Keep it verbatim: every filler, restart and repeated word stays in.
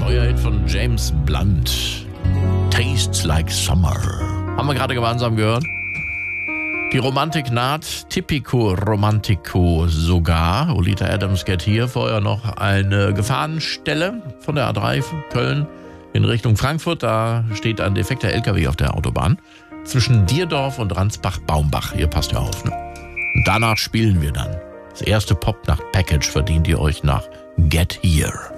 Neuer Hit von James Blunt. Tastes like summer. Haben wir gerade gemeinsam gehört. Die Romantik naht, Tipico Romantico sogar. Olita Adams Get Here. Vorher noch eine Gefahrenstelle von der A drei Köln in Richtung Frankfurt. Da steht ein defekter L K W auf der Autobahn. Zwischen Dierdorf und Ransbach-Baumbach. Ihr passt ja auf, ne? Und danach spielen wir dann. Das erste Pop-Nacht-Package verdient ihr euch nach Get Here.